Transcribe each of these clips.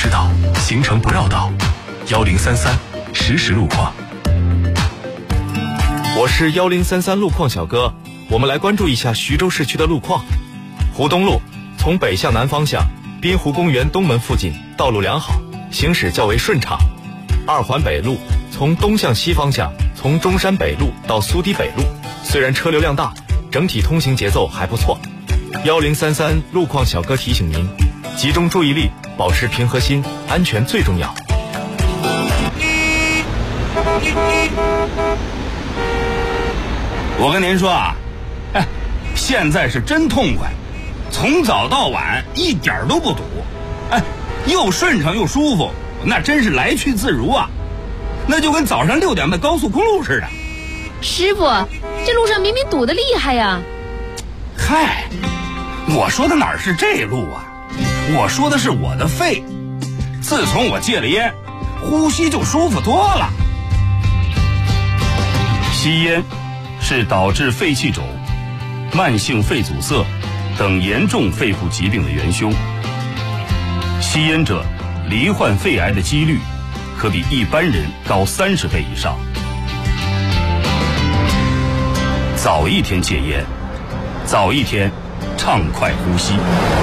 知道，行程不绕道。1033实时路况。 我是1033路况小哥，我们来关注一下徐州市区的路况。湖东路从北向南方向，滨湖公园东门附近道路良好，行驶较为顺畅。二环北路从东向西方向，从中山北路到苏堤北路，虽然车流量大，整体通行节奏还不错。1033路况小哥提醒您，集中注意力，保持平和心，安全最重要。 我跟您说啊，现在是真痛快，从早到晚一点都不堵，又顺畅又舒服，那真是来去自如啊，那就跟早上6点的高速公路似的。 师傅，这路上明明堵得厉害呀。 嗨，我说的哪是这路啊，我说的是我的肺，自从我戒了烟，呼吸就舒服多了。吸烟是导致肺气肿、慢性肺阻塞等严重肺部疾病的元凶。吸烟者罹患肺癌的几率可比一般人高30倍以上。早一天戒烟，早一天畅快呼吸。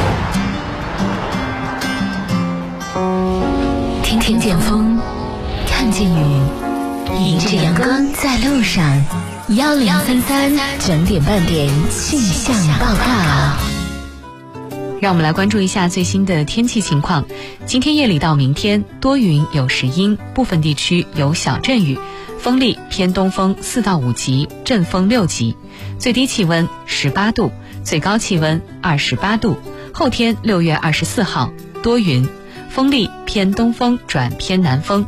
听见风，看见雨，迎着阳光在路上。1033整点半点气象报告。 让我们来关注一下最新的天气情况。今天夜里到明天多云有时阴，部分地区有小阵雨，风力偏东风4到5级，阵风6级，最低气温18度，最高气温28度。后天6月24号多云，风力偏东风转偏南风。